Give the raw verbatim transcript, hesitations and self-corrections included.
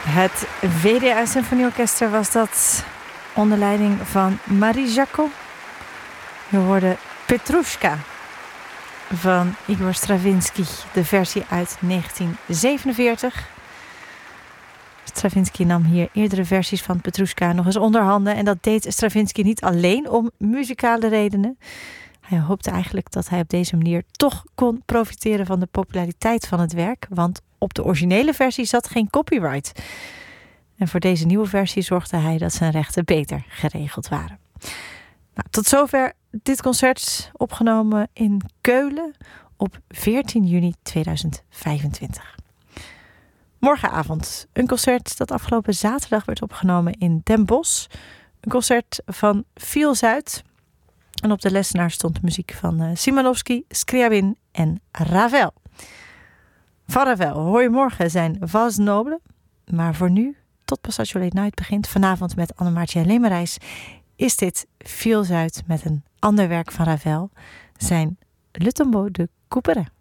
Het V D A Symfonieorkester was dat, onder leiding van Marie Jacot. Je hoorde Petrushka van Igor Stravinsky, de versie uit negentien zevenenveertig. Stravinsky nam hier eerdere versies van Petrushka nog eens onder handen. En dat deed Stravinsky niet alleen om muzikale redenen. Hij hoopte eigenlijk dat hij op deze manier toch kon profiteren van de populariteit van het werk. Want op de originele versie zat geen copyright. En voor deze nieuwe versie zorgde hij dat zijn rechten beter geregeld waren. Nou, tot zover dit concert, opgenomen in Keulen op veertien juni tweeduizend vijfentwintig. Morgenavond een concert dat afgelopen zaterdag werd opgenomen in Den Bosch. Een concert van Viel Zuid. En op de lessenaar stond muziek van Szymanowski, Scriabin en Ravel. Van Ravel hoor je morgen zijn Vals Noble. Maar voor nu, tot Passage Late Night begint vanavond met Annemaartje Lemerijs, is dit Viel Zuid met een ander werk van Ravel, zijn Le Tombeau de Couperin.